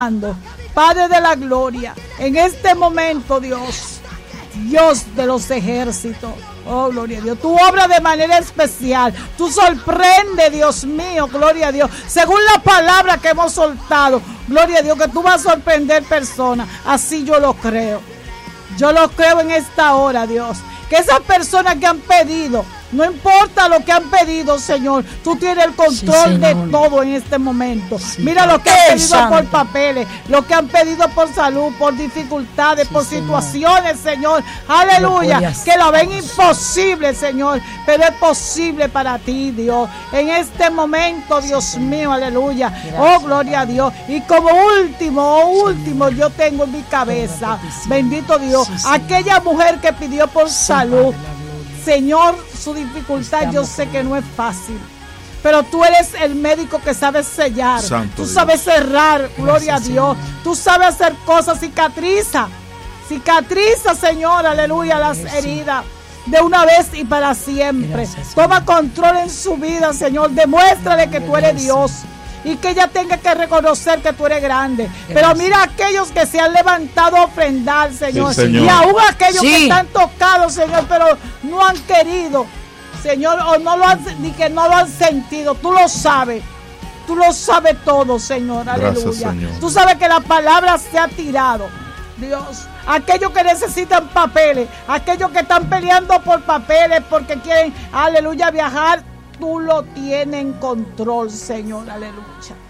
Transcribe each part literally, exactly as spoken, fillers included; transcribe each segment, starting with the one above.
Padre de la gloria, en este momento, Dios, Dios de los ejércitos, oh, gloria a Dios, tú obras de manera especial, tú sorprendes, Dios mío, gloria a Dios, según la palabra que hemos soltado, gloria a Dios, que tú vas a sorprender personas, así yo lo creo, yo lo creo en esta hora, Dios, que esas personas que han pedido, no importa lo que han pedido, Señor, tú tienes el control sí, de todo en este momento. Sí, mira lo que han pedido santo. Por papeles, lo que han pedido por salud, por dificultades, sí, por situaciones, Señor. Aleluya, lo que lo ven imposible, Señor, pero es posible para ti, Dios. En este momento, Dios sí, mío, aleluya. Gracias, oh, gloria a Dios. Y como último, oh, último, yo tengo en mi cabeza, bendito Dios, sí, aquella mujer que pidió por sí, salud. Señor, su dificultad yo sé que no es fácil, pero tú eres el médico que sabes sellar, Santo tú Dios. Sabes cerrar, gloria Gracias, a Dios, Señor. Tú sabes hacer cosas, cicatriza, cicatriza, Señor, aleluya, las Gracias. Heridas de una vez y para siempre. Gracias, toma control en su vida, Señor, demuéstrale que tú eres Dios. Y que ella tenga que reconocer que tú eres grande. Gracias. Pero mira aquellos que se han levantado a ofrendar, Señor. Sí, Señor. Y aún aquellos sí. que están tocados, Señor, pero no han querido, Señor, o no lo han, ni que no lo han sentido. Tú lo sabes. Tú lo sabes todo, Señor. Gracias, aleluya. Señor. Tú sabes que la palabra se ha tirado. Dios, aquellos que necesitan papeles, aquellos que están peleando por papeles porque quieren, aleluya, viajar. Tú lo tienes en control, Señor, aleluya.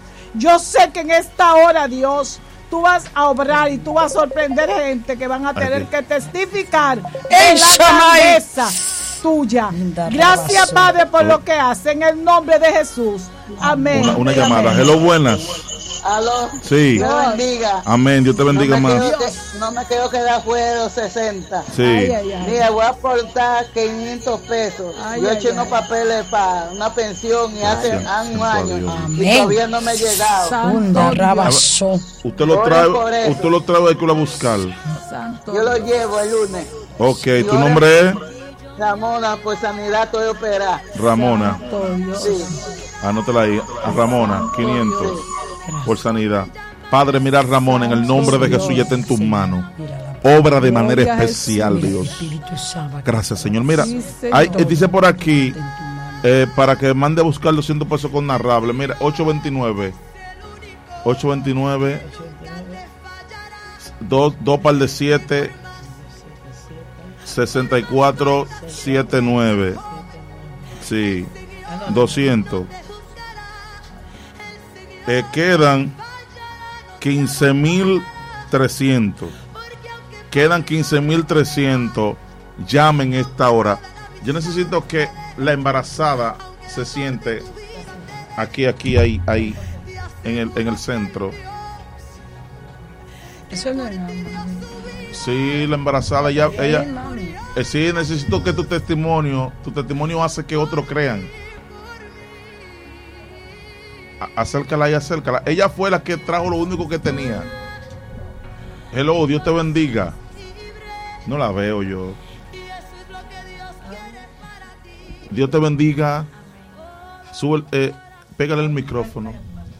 Yo sé que en esta hora, Dios, tú vas a obrar y tú vas a sorprender gente que van a tener que testificar en la grandeza tuya. Gracias, Padre, por lo que hace en el nombre de Jesús. Amén. Una, una llamada. Hello, buenas. Aló. Sí. Dios bendiga. Amén. Dios te bendiga no más. Que, no me quiero quedar fuera de los sesenta. Sí. Ay, ay, ay. Mira, voy a aportar quinientos pesos. Ay, Yo he hecho ay, unos ay. papeles para una pensión y hace ay, un año. Amén. Y todavía no me he llegado. Usted lo trae, usted lo trae hay que ir a buscar. Santo Yo lo llevo el lunes. Ok, y ¿tu nombre es? Ramona, por sanidad estoy operada. Ramona. Sí. Anótela ahí. A Ramona, quinientos. Por sanidad. Padre, mira a Ramón, en el nombre de Jesús, ya está en tus manos. Obra de manera especial, Dios. Gracias, Señor. Mira, hay, dice por aquí, eh, para que mande a buscar doscientos pesos con narrable. Mira, ocho veintinueve. ocho veintinueve. Dos, dos par de siete. sesenta y cuatro setenta y nueve. Sí. doscientos. Eh, quedan quince mil trescientos. Quedan quince mil trescientos. Llamen esta hora. Yo necesito que la embarazada se siente aquí, aquí, ahí, ahí, en el, en el centro. Eso no es nada. Sí, la embarazada ya, ella. Eh, sí, necesito que tu testimonio, tu testimonio hace que otros crean. Acércala y acércala. Ella fue la que trajo lo único que tenía. Hello, Dios te bendiga. No la veo yo. Dios te bendiga. Sube, eh, pégale el micrófono.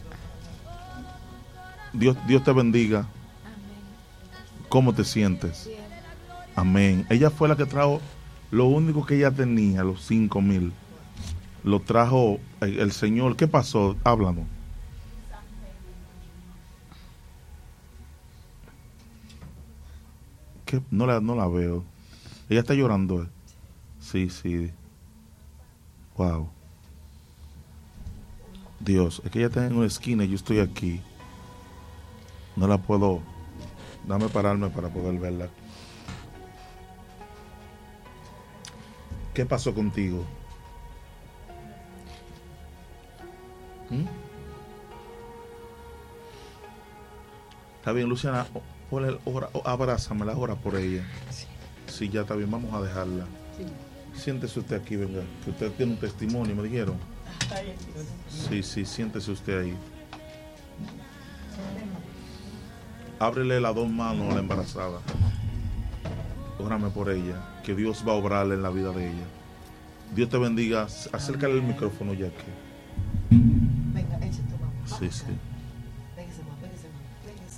Dios, Dios te bendiga. ¿Cómo te sientes? Amén. Ella fue la que trajo lo único que ella tenía, los cinco mil. Lo trajo el, el Señor. ¿Qué pasó? Háblanos. ¿Qué? No la, no la veo. Ella está llorando. Sí, sí. Wow. Dios, es que ella está en una esquina y yo estoy aquí. No la puedo. Dame pararme para poder verla. ¿Qué pasó contigo? ¿Mm? Está bien, Luciana, ora, ora, abrázame la hora por ella. Sí. Sí, ya está bien, vamos a dejarla. Sí. Siéntese usted aquí, venga, que usted tiene un testimonio, me dijeron. Sí, sí, siéntese usted ahí. Ábrele las dos manos a la embarazada. Órame por ella, que Dios va a obrarle en la vida de ella. Dios te bendiga. Acércale el micrófono ya que. Venga, échate, vamos. Sí, sí.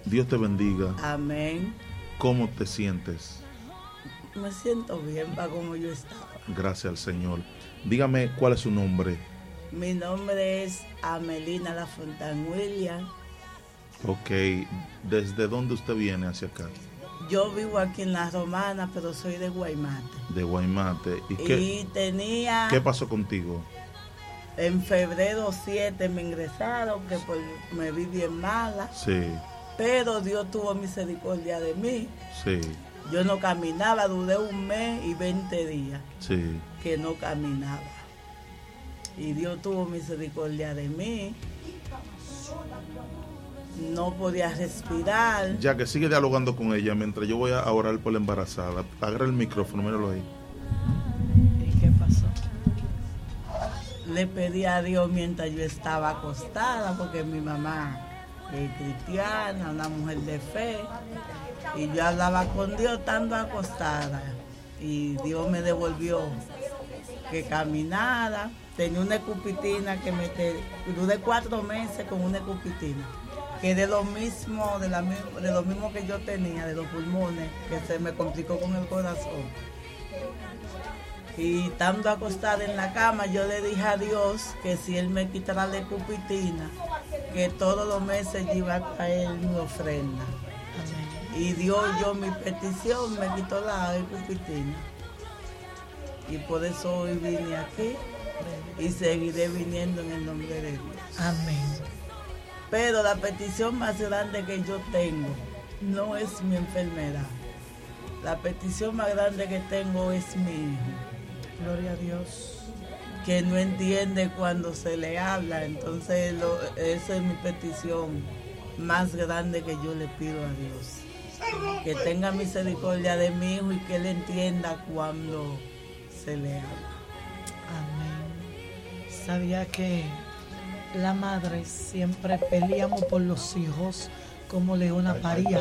Dios te bendiga. Amén. ¿Cómo te sientes? Me siento bien para como yo estaba. Gracias al Señor. Dígame, ¿cuál es su nombre? Mi nombre es Amelina Lafontaine William. Ok. ¿Desde dónde usted viene hacia acá? Yo vivo aquí en La Romana, pero soy de Guaymate. De Guaymate. ¿Y, qué, y tenía... ¿Qué pasó contigo? En febrero siete me ingresaron, que pues me vi bien mala. Sí. Pero Dios tuvo misericordia de mí. Sí. Yo no caminaba, duré un mes y veinte días. Sí. Que no caminaba. Y Dios tuvo misericordia de mí. No podía respirar. Ya que sigue dialogando con ella mientras yo voy a orar por la embarazada. Agarra el micrófono, míralo ahí. ¿Y qué pasó? Le pedí a Dios mientras yo estaba acostada, porque mi mamá es cristiana, una mujer de fe, y yo hablaba con Dios estando acostada, y Dios me devolvió que caminara. Tenía una escupitina que me te, duré cuatro meses con una escupitina, que de lo mismo, de, la, de lo mismo que yo tenía, de los pulmones, que se me complicó con el corazón. Y estando acostada en la cama, yo le dije a Dios que si Él me quitara la escupitina, que todos los meses yo iba a caer mi ofrenda. Y Dios oyó mi petición, me quitó la escupitina. Y por eso hoy vine aquí y seguiré viniendo en el nombre de Dios. Amén. Pero la petición más grande que yo tengo no es mi enfermedad. La petición más grande que tengo es mi hijo. Gloria a Dios. Que no entiende cuando se le habla. Entonces lo, esa es mi petición más grande que yo le pido a Dios. Que tenga misericordia de mi hijo y que él entienda cuando se le habla. Amén. Sabía que la madre siempre peleamos por los hijos como leona paría.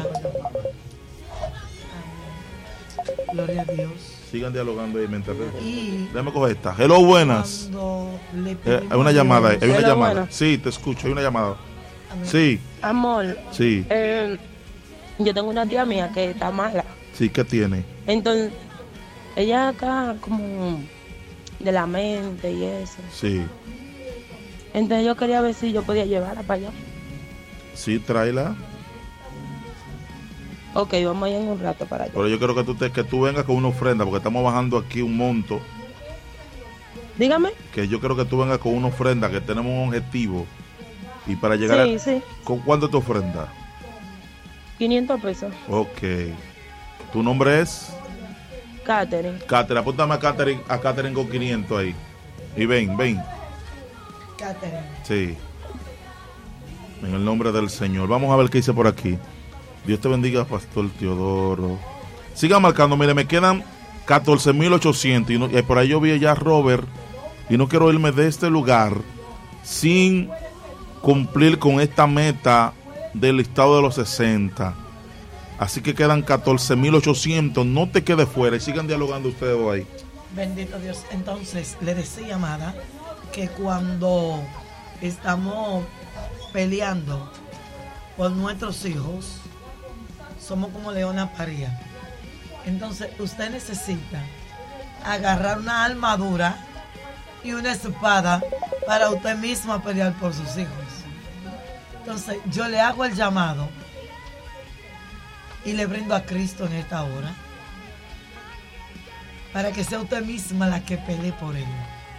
Amén. Gloria a Dios. Sigan dialogando ahí mientras. Y déjame coger esta. Hello, buenas. Eh, hay una llamada, hay una Hello, llamada. buenas. Sí, te escucho, hay una llamada. Amén. Sí. Amor, Sí. eh, yo tengo una tía mía que está mala. Sí, ¿qué tiene? Entonces, ella acá como de la mente y eso. Sí. Entonces yo quería ver si yo podía llevarla para allá. Sí, tráela. Ok, vamos a ir en un rato para allá. Pero yo quiero que tú, te, que tú vengas con una ofrenda, porque estamos bajando aquí un monto. Dígame. Que yo quiero que tú vengas con una ofrenda, que tenemos un objetivo. Y para llegar Sí, a... sí. ¿Con cuánto te ofrenda? quinientos pesos. Ok. ¿Tu nombre es? Catherine. Catherine, apúntame a Catherine, a Catherine con quinientos ahí. Y ven, ven. Catherine. Sí. En el nombre del Señor. Vamos a ver qué dice por aquí. Dios te bendiga, Pastor Teodoro. Siga marcando, mire, me quedan catorce mil ochocientos y, no, y por ahí yo vi ya a Robert y no quiero irme de este lugar sin cumplir con esta meta del listado de los sesenta. Así que quedan catorce mil ochocientos. No te quedes fuera y sigan dialogando ustedes ahí. Bendito Dios. Entonces, le decía, amada, que cuando estamos peleando por nuestros hijos, somos como leona paría. Entonces, usted necesita agarrar una armadura y una espada para usted misma pelear por sus hijos. Entonces, yo le hago el llamado y le brindo a Cristo en esta hora para que sea usted misma la que pelee por él.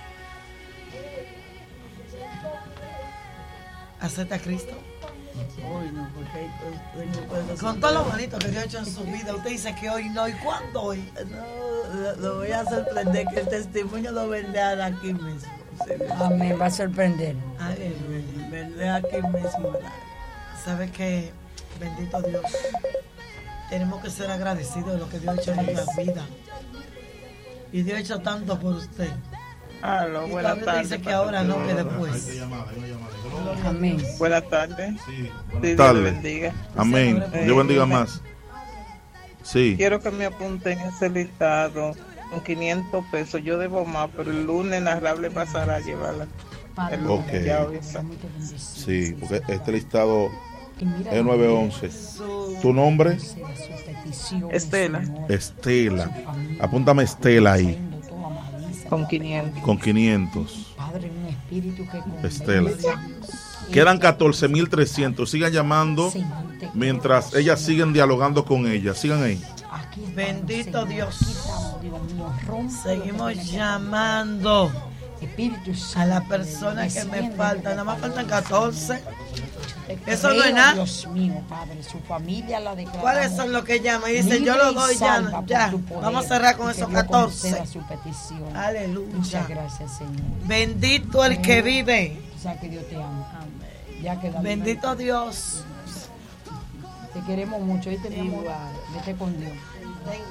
¿Acepta a Cristo? Hoy no, porque tengo cosas. Con todo lo bonito que Dios ha hecho en su vida, usted dice que hoy no. ¿Y cuándo hoy? No, lo, lo voy a sorprender, que el testimonio lo vendrá aquí mismo. Amén, va a sorprender. Ay, vendré aquí mismo. ¿Sabe qué? Bendito Dios. Tenemos que ser agradecidos de lo que Dios ha hecho en nuestras vidas. Y Dios ha hecho tanto por usted. Aló, y buenas tardes. Dice que ahora no, que después. Amén. Buenas tardes. Sí, buenas Dios tardes. le bendiga. Amén. Eh, Dios bendiga más. Sí. Quiero que me apunten ese listado con quinientos pesos. Yo debo más, pero el lunes Narrable pasará a llevarla. El lunes, Ok. ya hoy está. Sí, porque este listado Es nueve once. ¿Tu nombre? Estela. Estela. Apúntame Estela ahí. Con quinientos. Con quinientos. Estela. Quedan catorce mil trescientos. Sigan llamando mientras ellas siguen dialogando con ella. Sigan ahí. Bendito Dios. Seguimos llamando a la persona que me falta. Nada más faltan catorce. Eso no es nada. Dios mío, Padre, su familia la declara. ¿Cuáles son los que llaman? Y dicen, yo lo doy ya. Ya. Vamos a cerrar con esos catorce. Aleluya. Muchas gracias, Señor. Bendito el que vive. O sea, que Dios te ama. Ya bendito Dios. Te queremos mucho. Y te amor. Vete con Dios.